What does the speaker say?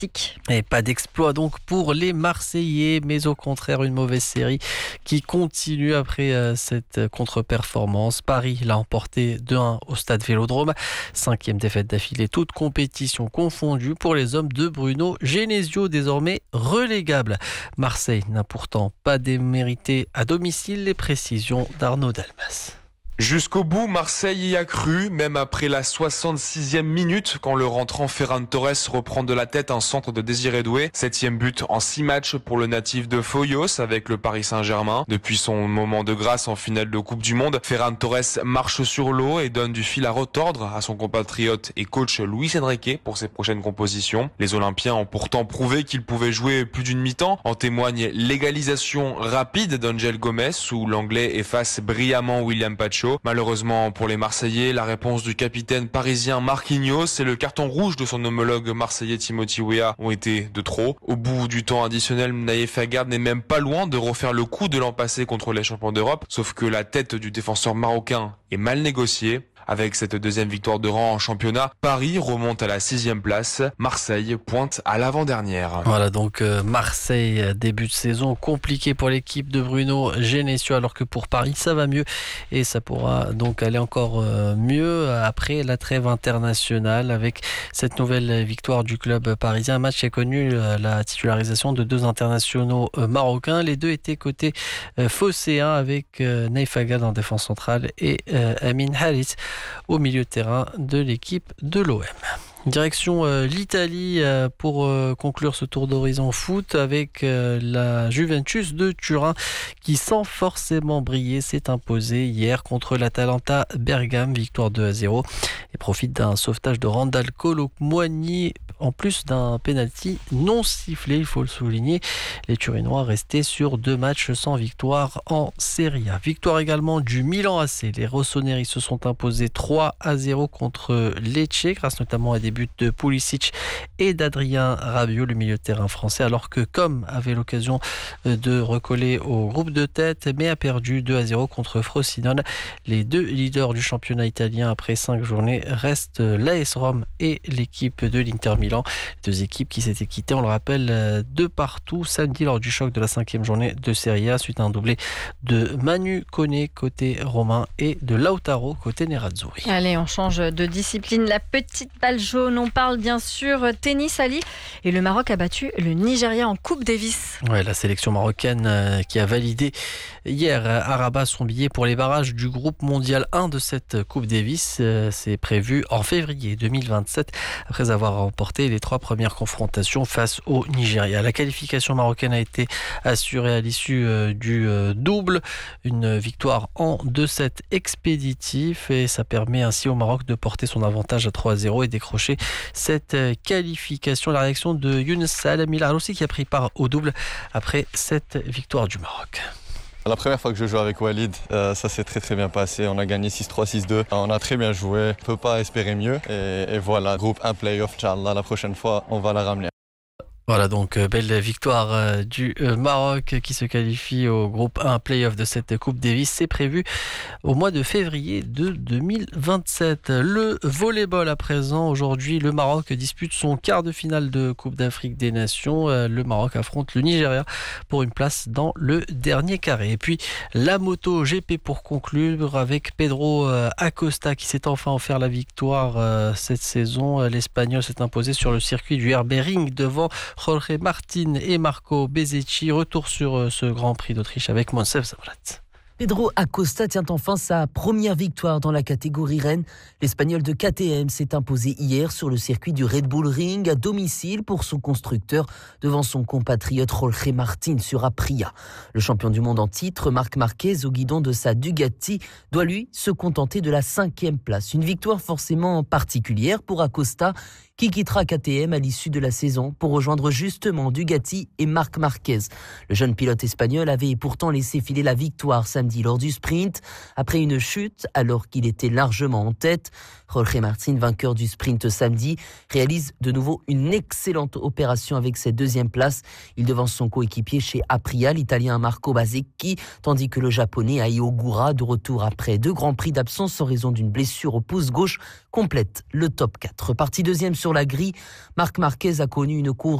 Et pas d'exploit donc pour les Marseillais, mais au contraire une mauvaise série qui continue après cette contre-performance. Paris l'a emporté 2-1 au stade Vélodrome. 5e défaite d'affilée, toute compétition confondue pour les hommes de Bruno Genesio, désormais relégable. Marseille n'a pourtant pas démérité à domicile, les précisions d'Arnaud Delmas. Jusqu'au bout, Marseille y a cru, même après la 66e minute, quand le rentrant Ferran Torres reprend de la tête un centre de Désiré Doué. 7e but en 6 matchs pour le natif de Foyos avec le Paris Saint-Germain. Depuis son moment de grâce en finale de Coupe du Monde, Ferran Torres marche sur l'eau et donne du fil à retordre à son compatriote et coach Luis Enrique pour ses prochaines compositions. Les Olympiens ont pourtant prouvé qu'ils pouvaient jouer plus d'une mi-temps. En témoigne l'égalisation rapide d'Angel Gomez où l'Anglais efface brillamment William Pacho. Malheureusement pour les Marseillais, la réponse du capitaine parisien Marquinhos et le carton rouge de son homologue marseillais Timothy Weah ont été de trop. Au bout du temps additionnel, Naïf Aguerd n'est même pas loin de refaire le coup de l'an passé contre les champions d'Europe, sauf que la tête du défenseur marocain est mal négociée. Avec cette 2e victoire de rang en championnat, Paris remonte à la 6e place. Marseille pointe à l'avant-dernière. Voilà donc Marseille, début de saison compliqué pour l'équipe de Bruno Genesio, alors que pour Paris ça va mieux et ça pourra donc aller encore mieux après la trêve internationale avec cette nouvelle victoire du club parisien. Un match qui a connu la titularisation de 2 internationaux marocains. Les deux étaient côté phocéen avec Naïf Aguerd en défense centrale et Amin Harit au milieu de terrain de l'équipe de l'OM. Direction l'Italie pour conclure ce tour d'horizon foot avec la Juventus de Turin qui, sans forcément briller, s'est imposée hier contre l'Atalanta Bergame, victoire 2-0 et profite d'un sauvetage de Randal Kolo Muani en plus d'un penalty non sifflé, il faut le souligner. Les Turinois restaient sur 2 matchs sans victoire en Serie A. Victoire également du Milan AC. Les Rossoneri se sont imposés 3-0 contre Lecce grâce notamment à des buts de Pulisic et d'Adrien Rabiot, le milieu de terrain français, alors que Com avait l'occasion de recoller au groupe de tête mais a perdu 2-0 contre Frosinone. Les 2 leaders du championnat italien après 5 journées restent l'AS Rome et l'équipe de l'Inter Milan. Les 2 équipes qui s'étaient quittées, on le rappelle, de partout samedi lors du choc de la 5e journée de Serie A suite à un doublé de Manu Koné côté romain et de Lautaro côté Nerazzurri. Allez, on change de discipline. La petite balle jaune, on parle bien sûr tennis, Ali. Et le Maroc a battu le Nigeria en Coupe Davis. Ouais, la sélection marocaine qui a validé hier à Rabat son billet pour les barrages du groupe mondial 1 de cette Coupe Davis. C'est prévu en février 2027 après avoir remporté les 3 premières confrontations face au Nigeria. La qualification marocaine a été assurée à l'issue du double. Une victoire en 2-7 expéditif et ça permet ainsi au Maroc de porter son avantage à 3-0 et décrocher cette qualification. La réaction de Younes Salamil Aroussi qui a pris part au double après cette victoire du Maroc. La première fois que je joue avec Walid, ça s'est très bien passé. On a gagné 6-3, 6-2. On a très bien joué. On ne peut pas espérer mieux. Et voilà, groupe 1 play-off, Inch'Allah, la prochaine fois, on va la ramener. Voilà donc belle victoire du Maroc qui se qualifie au groupe 1 play-off de cette Coupe Davis. C'est prévu au mois de février de 2027. Le volleyball à présent. Aujourd'hui, le Maroc dispute son quart de finale de Coupe d'Afrique des Nations. Le Maroc affronte le Nigeria pour une place dans le dernier carré. Et puis la moto GP pour conclure avec Pedro Acosta qui s'est enfin offert la victoire cette saison. L'Espagnol s'est imposé sur le circuit du RB Ring devant Jorge Martin et Marco Bezzecchi. Retour sur ce Grand Prix d'Autriche avec Monsef Zabrat. Pedro Acosta tient enfin sa première victoire dans la catégorie reine. L'Espagnol de KTM s'est imposé hier sur le circuit du Red Bull Ring à domicile pour son constructeur devant son compatriote Jorge Martin sur Aprilia. Le champion du monde en titre, Marc Marquez, au guidon de sa Ducati, doit lui se contenter de la 5e place. Une victoire forcément particulière pour Acosta qui quittera KTM à l'issue de la saison pour rejoindre justement Ducati et Marc Marquez. Le jeune pilote espagnol avait pourtant laissé filer la victoire samedi lors du sprint après une chute alors qu'il était largement en tête. Jorge Martin, vainqueur du sprint samedi, réalise de nouveau une excellente opération avec cette 2e place. Il devance son coéquipier chez Aprilia, l'Italien Marco Bezzecchi, tandis que le Japonais Ai Ogura, de retour après 2 grands prix d'absence en raison d'une blessure au pouce gauche, complète le top 4. Parti deuxième sur la grille, Marc Marquez a connu une course